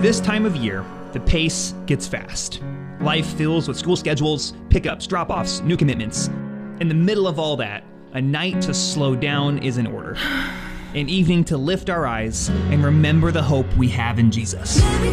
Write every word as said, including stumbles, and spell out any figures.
This time of year, the pace gets fast. Life fills with school schedules, pickups, drop-offs, new commitments. In the middle of all that, a night to slow down is in order. An evening to lift our eyes and remember the hope we have in Jesus.